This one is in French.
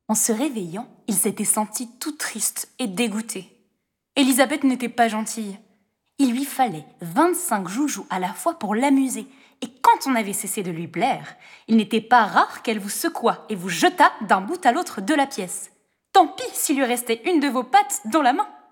En se réveillant, il s'était senti tout triste et dégoûté. Élisabeth n'était pas gentille. Il lui fallait 25 joujoux à la fois pour l'amuser, et quand on avait cessé de lui plaire, il n'était pas rare qu'elle vous secouât et vous jetât d'un bout à l'autre de la pièce. Tant pis s'il lui restait une de vos pattes dans la main.